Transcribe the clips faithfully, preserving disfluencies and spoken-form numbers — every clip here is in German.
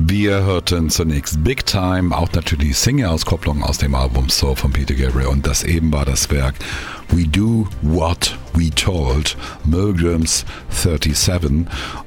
Wir hörten zunächst Big Time, auch natürlich Single-Auskopplung aus dem Album Soul von Peter Gabriel, und das eben war das Werk We Do What We Told, Milgrams siebenunddreißig,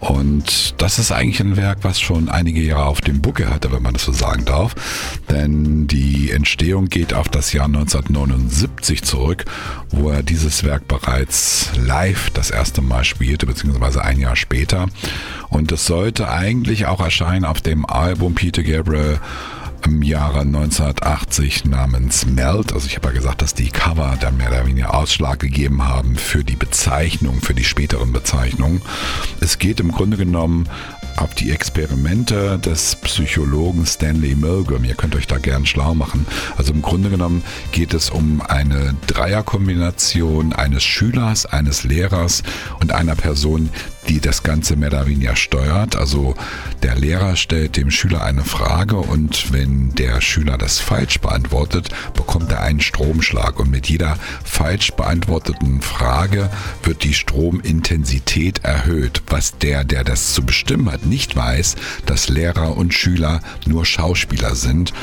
und das ist eigentlich ein Werk, was schon einige Jahre auf dem Buckel hatte, wenn man das so sagen darf, denn die Entstehung geht auf das Jahr neunzehnhundertneunundsiebzig zurück, wo er dieses Werk bereits live das erste Mal spielte, beziehungsweise ein Jahr später, und es sollte eigentlich auch erscheinen auf dem Album Peter Gabriel im Jahre neunzehnhundertachtzig namens Melt. Also ich habe ja gesagt, dass die Cover dann mehr oder weniger Ausschlag gegeben haben für die Bezeichnung, für die späteren Bezeichnungen. Es geht im Grunde genommen auf die Experimente des Psychologen Stanley Milgram. Ihr könnt euch da gern schlau machen. Also im Grunde genommen geht es um eine Dreierkombination eines Schülers, eines Lehrers und einer Person, die das Ganze mehr oder weniger steuert. Also der Lehrer stellt dem Schüler eine Frage, und wenn der Schüler das falsch beantwortet, bekommt er einen Stromschlag, und mit jeder falsch beantworteten Frage wird die Stromintensität erhöht, was der, der das zu bestimmen hat, nicht weiß, dass Lehrer und Schüler nur Schauspieler sind.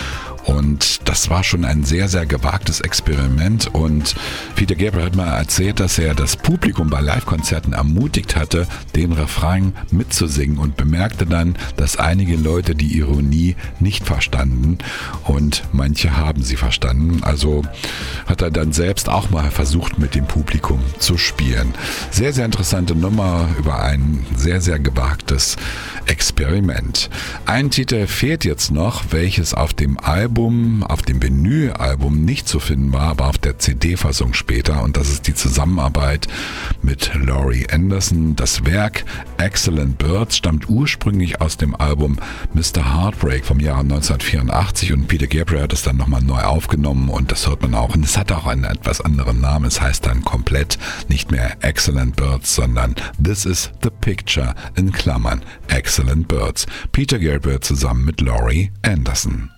Und das war schon ein sehr, sehr gewagtes Experiment. Und Peter Gabriel hat mal erzählt, dass er das Publikum bei Live-Konzerten ermutigt hatte, den Refrain mitzusingen, und bemerkte dann, dass einige Leute die Ironie nicht verstanden, und manche haben sie verstanden. Also hat er dann selbst auch mal versucht, mit dem Publikum zu spielen. Sehr, sehr interessante Nummer über ein sehr, sehr gewagtes Experiment. Ein Titel fehlt jetzt noch, welches auf dem Album auf dem Vinyl-Album nicht zu finden war, aber auf der C D-Fassung später, und das ist die Zusammenarbeit mit Laurie Anderson. Das Werk Excellent Birds stammt ursprünglich aus dem Album Mister Heartbreak vom Jahre neunzehnhundertvierundachtzig, und Peter Gabriel hat es dann nochmal neu aufgenommen, und das hört man auch, und es hat auch einen etwas anderen Namen. Es heißt dann komplett nicht mehr Excellent Birds, sondern This is the Picture, in Klammern Excellent Birds. Peter Gabriel zusammen mit Laurie Anderson.